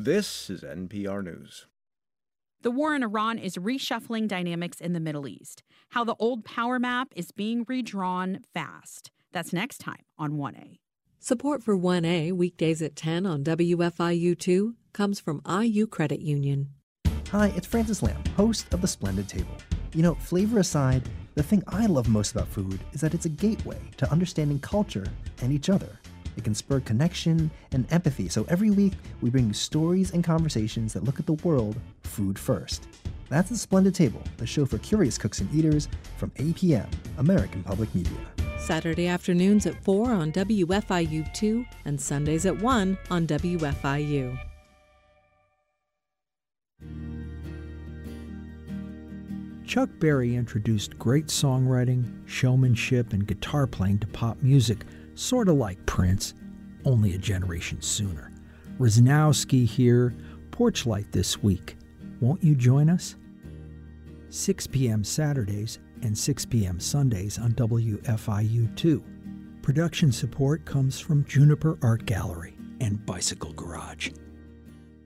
This is NPR News. The war in Iran is reshuffling dynamics in the Middle East. How the old power map is being redrawn fast. That's next time on 1A. Support for 1A weekdays at 10 on WFIU2 comes from IU Credit Union. Hi, it's Francis Lamb, host of The Splendid Table. You know, flavor aside, the thing I love most about food is that it's a gateway to understanding culture and each other. It can spur connection and empathy, so every week we bring you stories and conversations that look at the world food first. That's The Splendid Table, the show for curious cooks and eaters from APM, American Public Media. Saturday afternoons at 4 on WFIU2 and Sundays at 1 on WFIU. Chuck Berry introduced great songwriting, showmanship, and guitar playing to pop music, sort of like Prince, only a generation sooner. Rosnowski here, Porchlight this week. Won't you join us? 6 p.m. Saturdays and 6 p.m. Sundays on WFIU2. Production support comes from Juniper Art Gallery and Bicycle Garage.